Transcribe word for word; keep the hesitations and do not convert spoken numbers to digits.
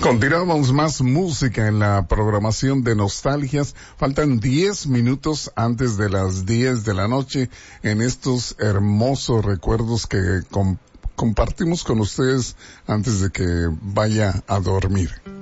Continuamos más música en la programación de Nostalgias. Faltan diez minutos antes de las diez de la noche en estos hermosos recuerdos que com- compartimos con ustedes antes de que vaya a dormir.